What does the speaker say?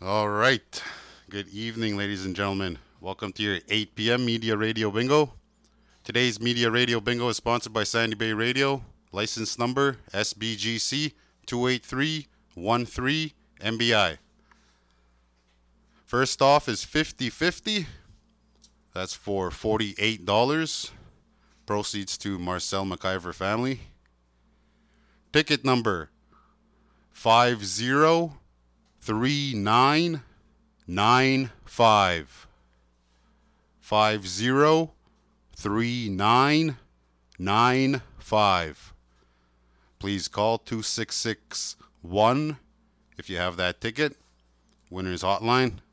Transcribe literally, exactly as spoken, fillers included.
All right. Good evening, ladies and gentlemen. Welcome to your eight p.m. Media Radio Bingo. Today's Media Radio Bingo is sponsored by Sandy Bay Radio. License number S B G C two eight three one three M B I. First off is fifty fifty. That's for forty-eight dollars. Proceeds to Marcel McIver family. Ticket number five zero three nine nine five. five zero three nine nine five. Please call two six six one if you have that ticket. Winner's hotline